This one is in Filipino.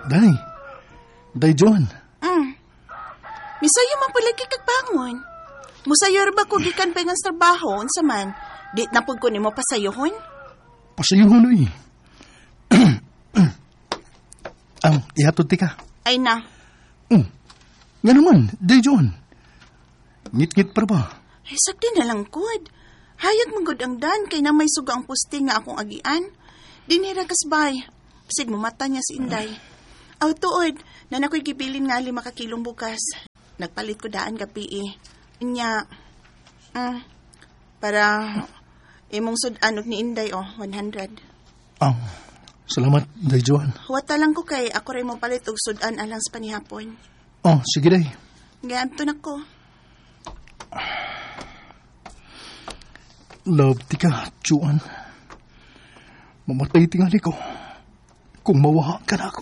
Day John. Misayo man pala kagbangon. Musayor ba ko gikan pa nga sa trabaho, unsa man, di na pud ko nimo pasayohon? Pasayuhon uy. Ihatod ti ka. Ay na. Nga naman, Day John. Ngit-ngit para ba? Ay, sakti na lang, Kud. Hayag manggod ang dan, kay na may suga ang posting nga akong agian. Dinira kasbay. Pasid mo mata niya si Inday. Aw, tuod, na nako'y gibilin nga 5 kilong bukas. Nagpalit ko daan gabi Inya, para imong sudan ni Inday, 100. Salamat, Day John. Huwata lang ko kay ako rin mo palit og sudan alang sa panihapon. Sige, Day. Ganto na ko. Love ti ka, Juan. Mamatay tingali ko kung mawaha ka na ako.